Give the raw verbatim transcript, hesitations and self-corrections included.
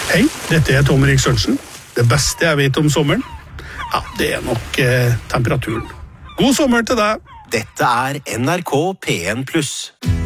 Hei, dette er Tom Erik Sørensen. Det beste jeg vet om sommeren, ja, det er nok eh, temperaturen. God sommer til deg! Dette er N R K P en pluss.